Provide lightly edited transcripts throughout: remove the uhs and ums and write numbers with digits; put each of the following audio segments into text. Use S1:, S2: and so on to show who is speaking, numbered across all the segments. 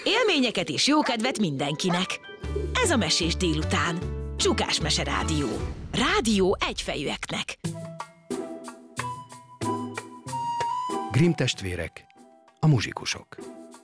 S1: Élményeket és jókedvet mindenkinek. Ez a Mesés délután. Csukás Mese Rádió. Rádió egyfejűeknek.
S2: Grimm testvérek, a muzsikusok.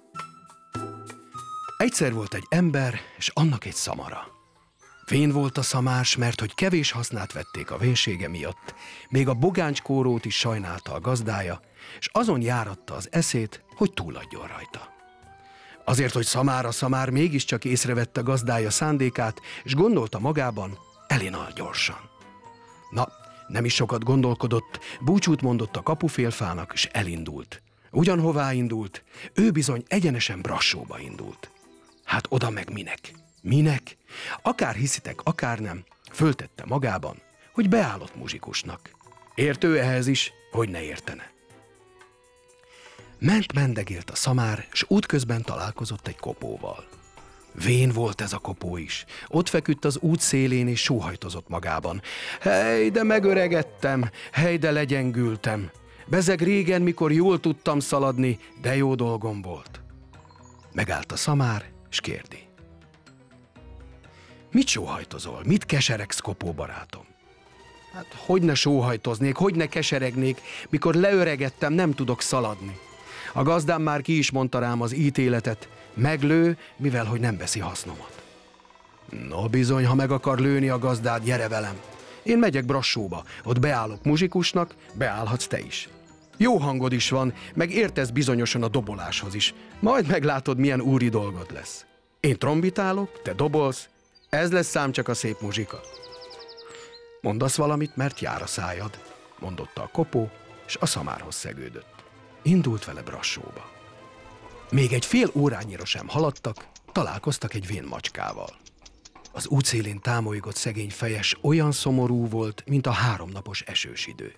S2: Egyszer volt egy ember, és annak egy szamara. Vén volt a szamás, mert hogy kevés hasznát vették a vénsége miatt, még a bogáncskórót is sajnálta a gazdája, és azon járatta az eszét, hogy túladjon rajta. Azért, hogy szamár mégiscsak észrevette a gazdája szándékát, és gondolta magában, elinal gyorsan. Na, nem is sokat gondolkodott, búcsút mondott a kapufélfának, és elindult. Ugyanhová indult, ő bizony egyenesen Brassóba indult. Hát oda meg minek? Minek? Akár hiszitek, akár nem, föltette magában, hogy beállott muzsikusnak. Ért ő ehhez is, hogy ne értene. Mendegélt a szamár, s útközben találkozott egy kopóval. Vén volt ez a kopó is. Ott feküdt az út szélén, és sóhajtozott magában. Hely, de megöregedtem, hely, de legyengültem. Bezeg régen, mikor jól tudtam szaladni, de jó dolgom volt. Megállt a szamár, és kérdi. Mit sóhajtozol? Mit keseregsz, kopó barátom? Hát, hogy ne sóhajtoznék, hogy ne keseregnék, mikor leöregettem, nem tudok szaladni. A gazdám már ki is mondta rám az ítéletet, meglő, mivel hogy nem veszi hasznomat. No bizony, ha meg akar lőni a gazdád, gyere velem. Én megyek Brassóba, ott beállok muzsikusnak, beállhatsz te is. Jó hangod is van, meg értesz bizonyosan a doboláshoz is. Majd meglátod, milyen úri dolgod lesz. Én trombitálok, te dobolsz, ez lesz szám csak a szép muzsika. Mondasz valamit, mert jár a szájad, mondotta a kopó, és a szamárhoz szegődött. Indult vele Brassóba. Még egy fél órányira sem haladtak, találkoztak egy vén macskával. Az útszélén támolygott szegény fejes olyan szomorú volt, mint a 3 napos esős idő.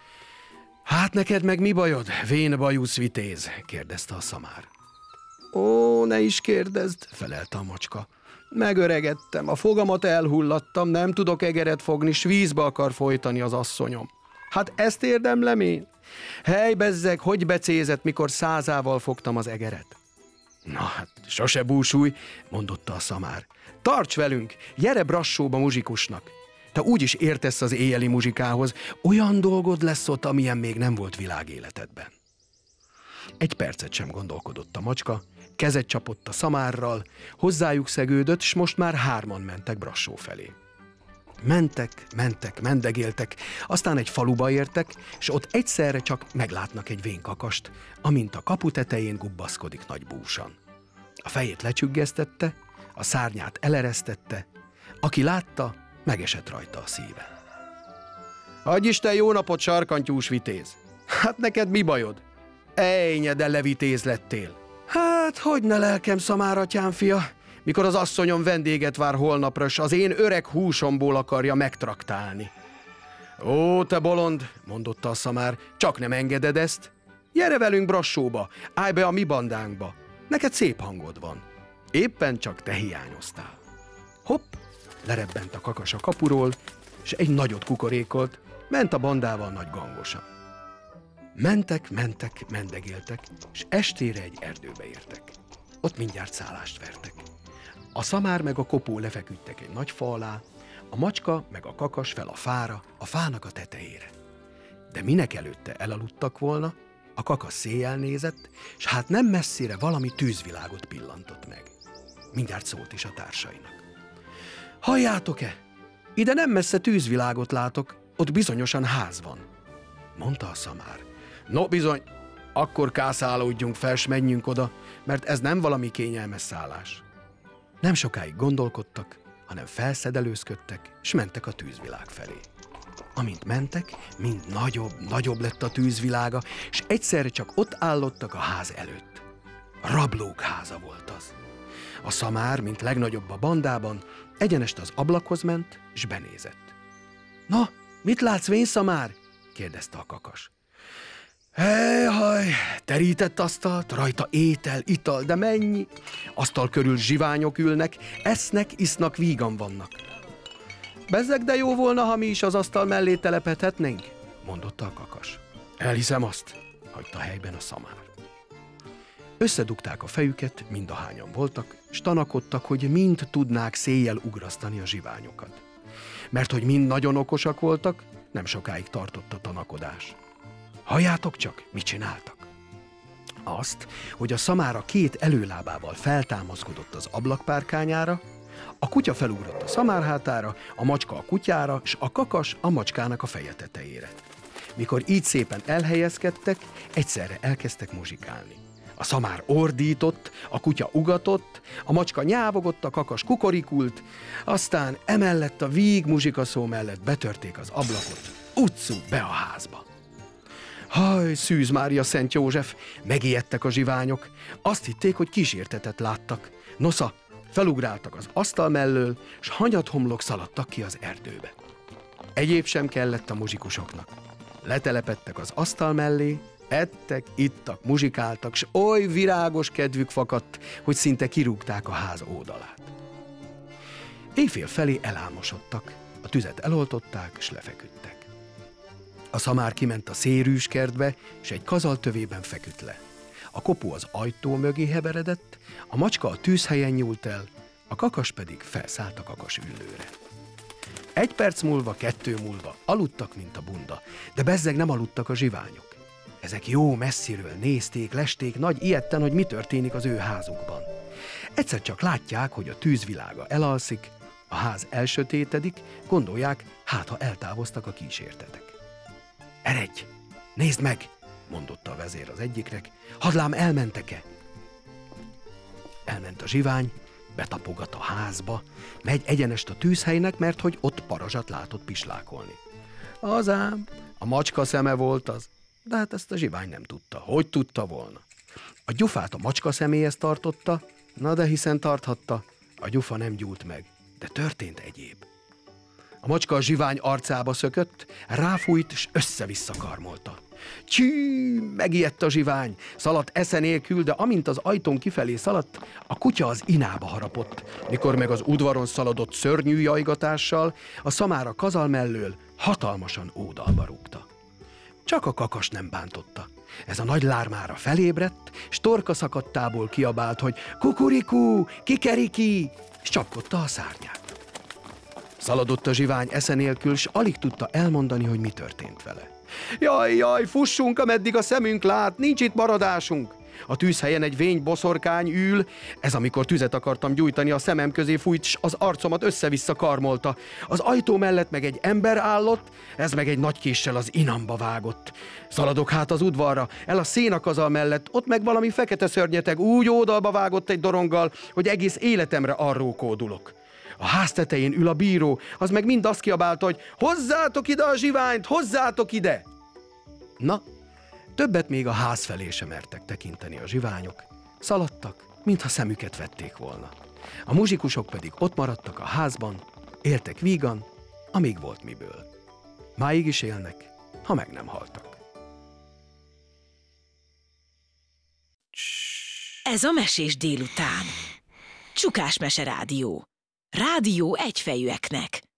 S2: Hát neked meg mi bajod, vén bajusz vitéz? Kérdezte a szamár. Ó, ne is kérdezd, felelte a macska. Megöregedtem, a fogamat elhullattam, nem tudok egeret fogni, s vízbe akar folytani az asszonyom. Hát ezt érdemlem én? Hely, bezzeg, hogy becézett, mikor 100-ával fogtam az egeret? Na hát, sose búsulj, mondotta a szamár. Tarts velünk, gyere Brassóba muzsikusnak. Te úgyis értesz az éjjeli muzsikához, olyan dolgod lesz ott, amilyen még nem volt világéletedben. Egy percet sem gondolkodott a macska, kezet csapott a szamárral, hozzájuk szegődött, s most már 3-an mentek Brassó felé. Mentek, mendegéltek, aztán egy faluba értek, és ott egyszerre csak meglátnak egy vénkakast, amint a kapu tetején gubbaszkodik nagy búsan. A fejét lecsüggesztette, a szárnyát eleresztette, aki látta, megesett rajta a szíve. Adj Isten jó napot, sarkantyús vitéz! Hát neked mi bajod? Ejnye, de levitéz lettél! Hát, hogy ne lelkem, szamáratyám fia, mikor az asszonyom vendéget vár holnapra, s az én öreg húsomból akarja megtraktálni. Ó, te bolond, mondotta a szamár, csak nem engeded ezt? Gyere velünk Brassóba, állj be a mi bandánkba, neked szép hangod van. Éppen csak te hiányoztál. Hopp, lerebbent a kakas a kapuról, és egy nagyot kukorékolt, ment a bandával nagy gangosan. Mentek, mendegéltek, és estére egy erdőbe értek. Ott mindjárt szállást vertek. A szamár meg a kopó lefeküdtek egy nagy fa alá, a macska meg a kakas fel a fára, a fának a tetejére. De minek előtte elaludtak volna, a kakas széjjel nézett, s hát nem messzire valami tűzvilágot pillantott meg. Mindjárt szólt is a társainak. Halljátok-e? Ide nem messze tűzvilágot látok, ott bizonyosan ház van, mondta a szamár. No bizony, akkor kászálódjunk fel, s menjünk oda, mert ez nem valami kényelmes szállás. Nem sokáig gondolkodtak, hanem felszedelőzködtek, s mentek a tűzvilág felé. Amint mentek, mind nagyobb lett a tűzvilága, és egyszerre csak ott állottak a ház előtt. Rablók háza volt az. A szamár, mint legnagyobb a bandában, egyenest az ablakhoz ment, és benézett. Na, mit látsz, vén szamár? Kérdezte a kakas. Haj, terített asztalt, rajta étel, ital, de mennyi? Asztal körül zsiványok ülnek, esznek, isznak, vígan vannak. Bezzeg, de jó volna, ha mi is az asztal mellé telepedhetnénk, mondotta a kakas. Elhiszem azt, hagyta helyben a szamár. Összedugták a fejüket, mindahányan voltak, s tanakodtak, hogy mind tudnák széjjel ugrasztani a zsiványokat. Mert hogy mind nagyon okosak voltak, nem sokáig tartott a tanakodás. Halljátok csak, mit csináltak? Azt, hogy a szamára 2 előlábával feltámaszkodott az ablakpárkányára, a kutya felugrott a szamár hátára, a macska a kutyára, s a kakas a macskának a feje tetejére. Mikor így szépen elhelyezkedtek, egyszerre elkezdtek muzsikálni. A szamár ordított, a kutya ugatott, a macska nyávogott, a kakas kukorikult, aztán emellett a víg muzsikaszó mellett betörték az ablakot, utcú be a házba. Haj, Szűz Mária Szent József, megijedtek a zsiványok, azt hitték, hogy kísértetet láttak. Nosza, felugráltak az asztal mellől, s hanyathomlok szaladtak ki az erdőbe. Egyéb sem kellett a muzsikusoknak. Letelepedtek az asztal mellé, ettek, ittak, muzsikáltak, s oly virágos kedvük fakadt, hogy szinte kirúgták a ház ódalát. Éjfél felé elálmosodtak, a tüzet eloltották, s lefeküdtek. A szamár kiment a szérűs kertbe, s egy kazal tövében feküdt le. A kopu az ajtó mögé heveredett, a macska a tűzhelyen nyúlt el, a kakas pedig felszállt a kakas üllőre. 1 perc múlva, 2 múlva aludtak, mint a bunda, de bezzeg nem aludtak a zsiványok. Ezek jó messziről nézték, lesték nagy ijedten, hogy mi történik az ő házukban. Egyszer csak látják, hogy a tűzvilága elalszik, a ház elsötétedik, gondolják, hát ha eltávoztak a kísértetek. Eredj, nézd meg, mondotta a vezér az egyiknek, hadlám elmentek-e? Elment a zsivány, betapogat a házba, megy egyenest a tűzhelynek, mert hogy ott parazsat látott pislákolni. Azám, a macska szeme volt az, de hát ezt a zsivány nem tudta. Hogy tudta volna? A gyufát a macska személyhez tartotta, na de hiszen tarthatta, a gyufa nem gyúlt meg, de történt egyéb. A macska a zsivány arcába szökött, ráfújt, s össze-vissza karmolta. Csű, megijedt a zsivány, szaladt esze nélkül, de amint az ajtón kifelé szaladt, a kutya az inába harapott. Mikor meg az udvaron szaladott szörnyű jajgatással, a szamár a kazal mellől hatalmasan ódalba rúgta. Csak a kakas nem bántotta. Ez a nagy lármára felébredt, s torka szakadtából kiabált, hogy kukurikú, kikeriki, s csapkodta a szárnyát. Szaladott a zsivány esze nélkül, s alig tudta elmondani, hogy mi történt vele. Jaj, jaj, fussunk, ameddig a szemünk lát, nincs itt maradásunk. A tűzhelyen egy vény boszorkány ül, ez amikor tüzet akartam gyújtani, a szemem közé fújt, s az arcomat össze-vissza karmolta. Az ajtó mellett meg egy ember állott, ez meg egy nagy késsel az inamba vágott. Szaladok hát az udvarra, el a szénakazal mellett, ott meg valami fekete szörnyeteg úgy ódalba vágott egy doronggal, hogy egész életemre arról kódulok. A ház tetején ül a bíró, az meg mind azt kiabálta, hogy hozzátok ide a zsiványt, hozzátok ide! Na, többet még a ház felé sem mertek tekinteni a zsiványok. Szaladtak, mintha szemüket vették volna. A muzsikusok pedig ott maradtak a házban, éltek vígan, amíg volt miből. Máig is élnek, ha meg nem haltak.
S1: Ez a Mesés délután. Csukás Mese Rádió. Rádió egyfejűeknek.